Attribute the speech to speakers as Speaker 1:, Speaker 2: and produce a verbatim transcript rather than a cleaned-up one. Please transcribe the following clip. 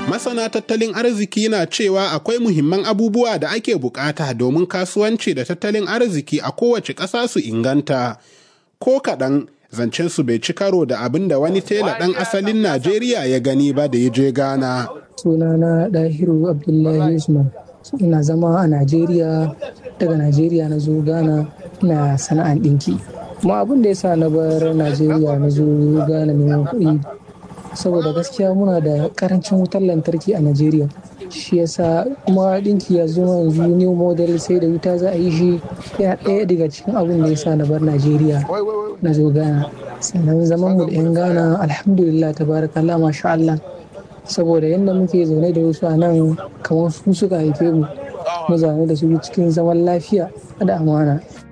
Speaker 1: Masana tattalin arziki na cewa akwai muhimman abubuwa da ake bukata domin kasuwanci da tattalin arziki a kowace ƙasa su inganta. Ko kaɗan zancen su bai ci karo da abin da wani tela ɗan asalin Najeriya ya gani ba da ya je Ghana.
Speaker 2: Sunana Dahiru Abdullahi Usman. Ina zama a Najeriya, daga Najeriya na zo Ghana ina sana'an ɗinki. Kuma abin da ya sa na bar Najeriya na zo Ghana neman kuɗi saboda gaskiya muna da karancin wutar lantarki a Najeriya. Shi yasa kuma ɗinki ya zo yanzu new model sai da wuta za a yi shi, yana ɗaya daga cikin abin da ya sa na bar Najeriya na zo Ghana. Sannan zaman mu da 'yan Ghana alhamdulillah tabarakallah masha Allah, saboda yadda muke zaune da wasu a nan kamar su suka haife mu, mu zaune da su cikin zaman lafiya da amana.